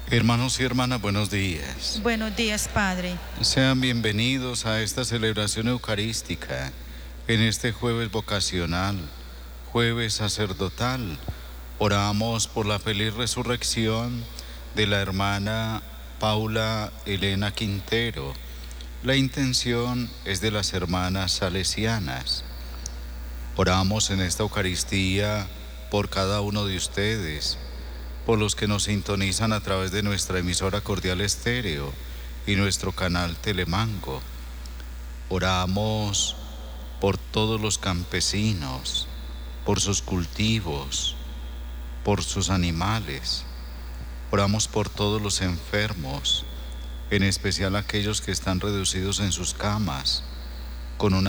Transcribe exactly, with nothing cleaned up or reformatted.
Hermanos y hermanas, buenos días. Buenos días, Padre. Sean bienvenidos a esta celebración eucarística en este jueves vocacional, jueves sacerdotal. Oramos por la feliz resurrección de la hermana Paula Elena Quintero. La intención es de las hermanas salesianas. Oramos en esta Eucaristía por cada uno de ustedes, por los que nos sintonizan a través de nuestra emisora Cordial Estéreo y nuestro canal Telemango. Oramos por todos los campesinos, por sus cultivos, por sus animales. Oramos por todos los enfermos, en especial aquellos que están reducidos en sus camas, con una